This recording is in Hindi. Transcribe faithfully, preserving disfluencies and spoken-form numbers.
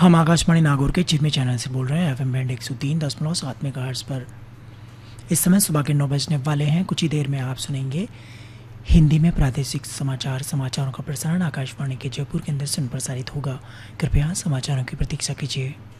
हम आकाशवाणी नागौर के चिन्मय चैनल से बोल रहे हैं। एफएम बैंड एक सौ तीन दशमलव सात मेगाहर्ट्ज़ पर इस समय सुबह के नौ बजने वाले हैं। कुछ ही देर में आप सुनेंगे हिंदी में प्रादेशिक समाचार। समाचारों का प्रसारण आकाशवाणी के जयपुर केंद्र से प्रसारित होगा। कृपया समाचारों की प्रतीक्षा कीजिए।